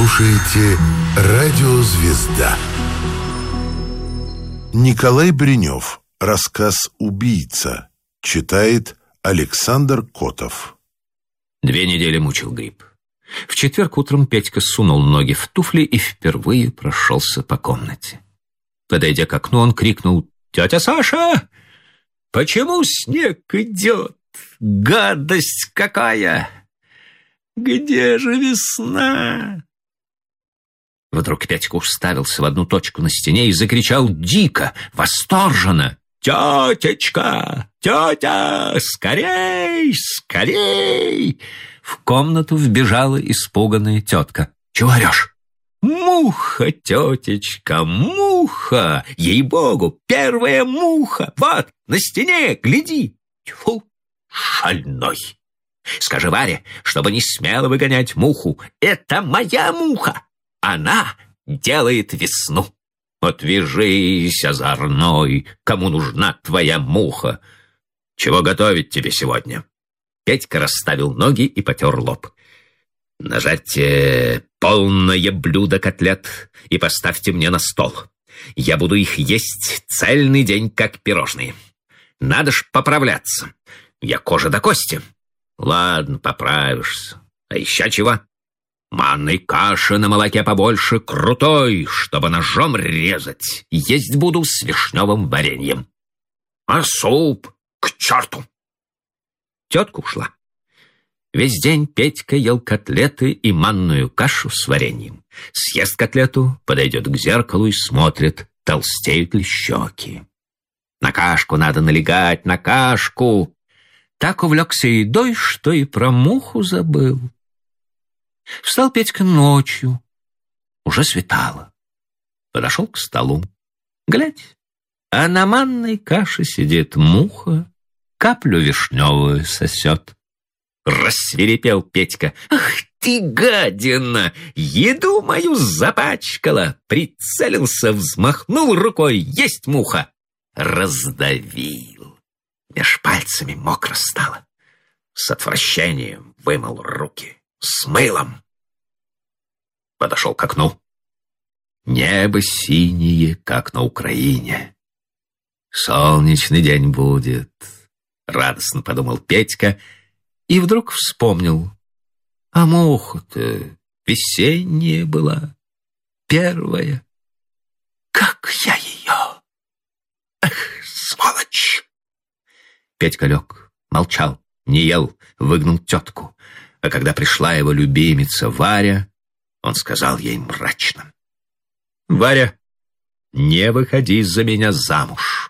слушаете «Радио Звезда». Николай Бринев. Рассказ «Убийца». Читает Александр Котов. 2 недели мучил грипп. В четверг утром Петька сунул ноги в туфли и впервые прошелся по комнате. Подойдя к окну, он крикнул: «Тетя Саша, почему снег идет? Гадость какая! Где же весна?» Вдруг Петька уставился в одну точку на стене и закричал дико, восторженно: «Тетечка! Тетя! Скорей! Скорей!» В комнату вбежала испуганная тетка. «Чего орешь?» «Муха, тетечка, муха! Ей-богу, первая муха! Вот, на стене, гляди!» «Тьфу, шальной! Скажи Варе, чтобы не смело выгонять муху. Это моя муха! Она делает весну. Отвяжись, озорной, кому нужна твоя муха? Чего готовить тебе сегодня?» Петька расставил ноги и потер лоб. «Нажарьте полное блюдо котлет и поставьте мне на стол. Я буду их есть цельный день, как пирожные. Надо ж поправляться. Я кожа до кости». «Ладно, поправишься. А еще чего? Манной каши на молоке побольше, крутой, чтобы ножом резать. Есть буду с вишневым вареньем. А суп к черту!» Тетка ушла. Весь день Петька ел котлеты и манную кашу с вареньем. Съест котлету, подойдет к зеркалу и смотрит, толстеют ли щеки. На кашку надо налегать, на кашку. Так увлекся едой, что и про муху забыл. Встал Петька ночью. Уже светало. Подошел к столу. Глядь, а на манной каше сидит муха, каплю вишневую сосет. Рассвирепел Петька. «Ах ты, гадина! Еду мою запачкала!» Прицелился, взмахнул рукой. Есть муха! Раздавил. Меж пальцами мокро стало. С отвращением вымыл руки. С мылом. Подошел к окну. Небо синее, как на Украине. Солнечный день будет. Радостно подумал Петька и вдруг вспомнил. А муха-то весенняя была, первая. Как я ее? Эх, сволочь! Петька лег, молчал, не ел, выгнал тетку. А когда пришла его любимица Варя, он сказал ей мрачно: «Варя, не выходи за меня замуж.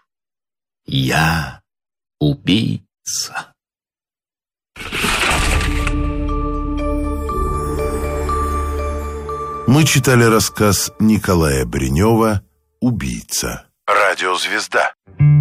Я убийца». Мы читали рассказ Николая Бринева «Убийца». Радио Звезда.